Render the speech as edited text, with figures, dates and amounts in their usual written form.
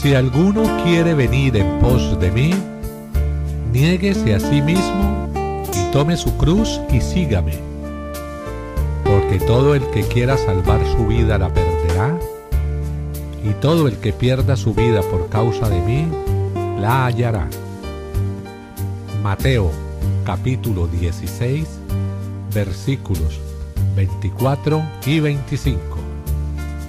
Si alguno quiere venir en pos de mí, niéguese a sí mismo y tome su cruz y sígame. Porque todo el que quiera salvar su vida la perderá, y todo el que pierda su vida por causa de mí, la hallará. Mateo capítulo 16, versículos 24 y 25.